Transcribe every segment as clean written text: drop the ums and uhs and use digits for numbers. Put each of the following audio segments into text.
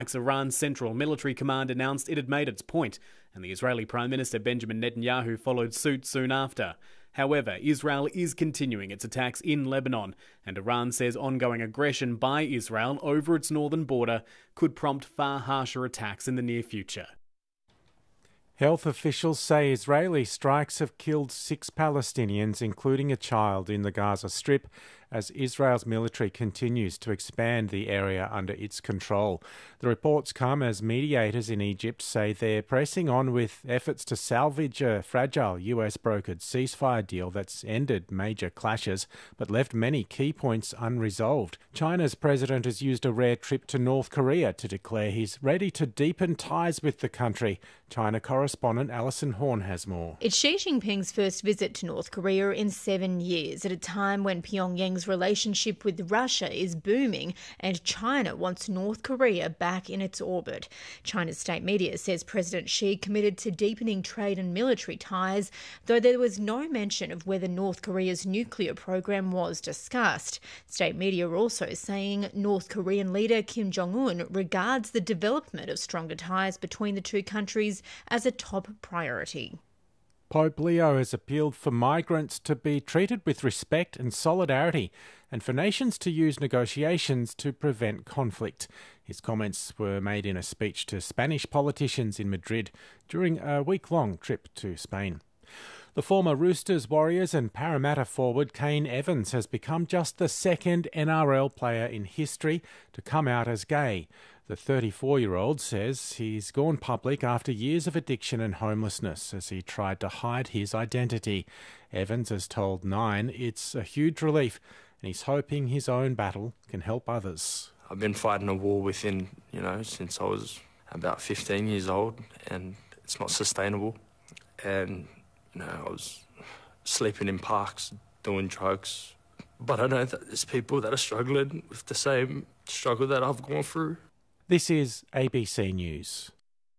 Iran's Central Military Command announced it had made its point, and the Israeli Prime Minister Benjamin Netanyahu followed suit soon after. However, Israel is continuing its attacks in Lebanon, and Iran says ongoing aggression by Israel over its northern border could prompt far harsher attacks in the near future. Health officials say Israeli strikes have killed 6 Palestinians, including a child, in the Gaza Strip, as Israel's military continues to expand the area under its control. The reports come as mediators in Egypt say they're pressing on with efforts to salvage a fragile US-brokered ceasefire deal that's ended major clashes but left many key points unresolved. China's president has used a rare trip to North Korea to declare he's ready to deepen ties with the country. China correspondent Alison Horn has more. It's Xi Jinping's first visit to North Korea in 7 years, at a time when Pyongyang's relationship with Russia is booming and China wants North Korea back in its orbit. China's state media says President Xi committed to deepening trade and military ties, though there was no mention of whether North Korea's nuclear program was discussed. State media are also saying North Korean leader Kim Jong-un regards the development of stronger ties between the two countries as a top priority. Pope Leo has appealed for migrants to be treated with respect and solidarity, and for nations to use negotiations to prevent conflict. His comments were made in a speech to Spanish politicians in Madrid during a week-long trip to Spain. The former Roosters, Warriors and Parramatta forward Kane Evans has become just the second NRL player in history to come out as gay. The 34-year-old says he's gone public after years of addiction and homelessness as he tried to hide his identity. Evans has told Nine it's a huge relief and he's hoping his own battle can help others. I've been fighting a war within, since I was about 15 years old, and it's not sustainable. And, I was sleeping in parks, doing drugs. But I know that there's people that are struggling with the same struggle that I've gone through. This is ABC News.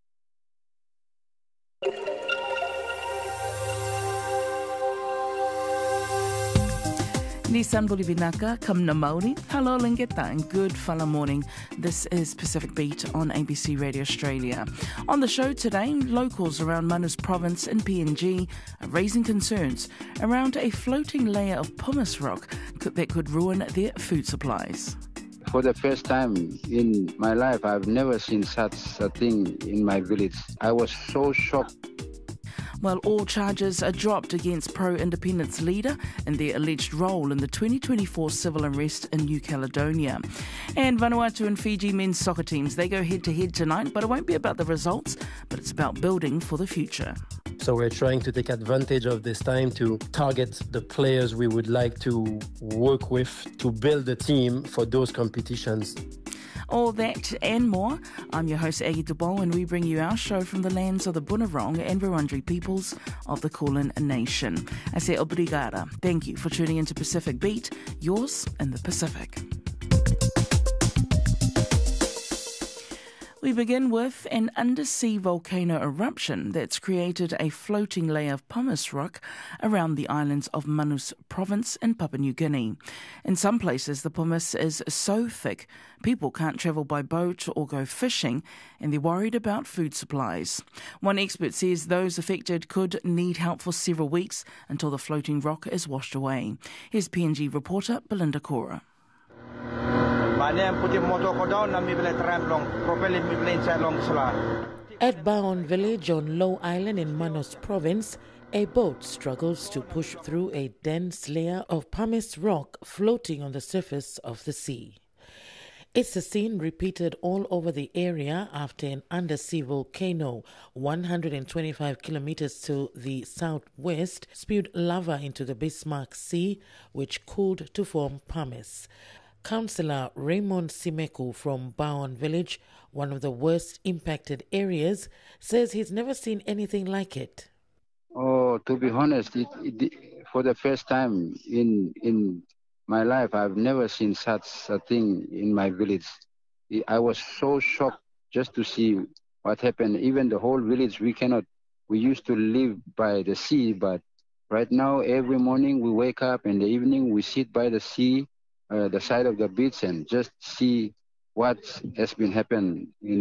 Nisan Bolivinaka, Kamna Maori, hello Lingeta and good whala morning. This is Pacific Beat on ABC Radio Australia. On the show today, locals around Manus Province in PNG are raising concerns around a floating layer of pumice rock that could ruin their food supplies. For the first time in my life, I've never seen such a thing in my village. I was so shocked. Well, all charges are dropped against pro-independence leader and their alleged role in the 2024 civil unrest in New Caledonia. And Vanuatu and Fiji men's soccer teams, they go head-to-head tonight, but it won't be about the results, but it's about building for the future. So we're trying to take advantage of this time to target the players we would like to work with to build a team for those competitions. All that and more. I'm your host, Aggie Dubois, and we bring you our show from the lands of the Bunurong and Wurundjeri peoples of the Kulin Nation. I say obrigada. Thank you for tuning into Pacific Beat, yours in the Pacific. We begin with an undersea volcano eruption that's created a floating layer of pumice rock around the islands of Manus Province in Papua New Guinea. In some places, the pumice is so thick, people can't travel by boat or go fishing, and they're worried about food supplies. One expert says those affected could need help for several weeks until the floating rock is washed away. Here's PNG reporter Belinda Cora. At Baon village on Low Island in Manus Province, a boat struggles to push through a dense layer of pumice rock floating on the surface of the sea. It's a scene repeated all over the area after an undersea volcano 125 kilometers to the southwest spewed lava into the Bismarck Sea, which cooled to form pumice. Councillor Raymond Simeku from Baon village, one of the worst impacted areas, says he's never seen anything like it. Oh, to be honest, for the first time in my life, I've never seen such a thing in my village. I was so shocked just to see what happened. Even the whole village, we used to live by the sea, but right now, every morning we wake up, in the evening we sit by the sea, the side of the beach, and just see what has been happened in